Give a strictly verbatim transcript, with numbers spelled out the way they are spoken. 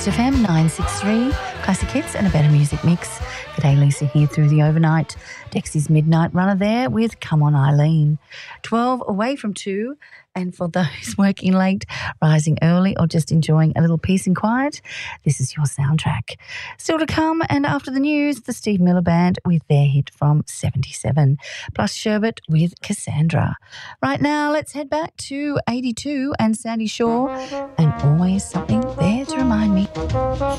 Coast F M nine sixty-three, classic hits and a better music mix. G'day, Lisa here through the overnight. Dexy's midnight runner there with Come On Eileen. twelve away from two, and for those working late, rising early or just enjoying a little peace and quiet, this is your soundtrack. Still to come, and after the news, the Steve Miller Band with their hit from seventy-seven, plus Sherbet with Cassandra. Right now, let's head back to eighty-two and Sandy Shaw, and Always Something There to Remind Me.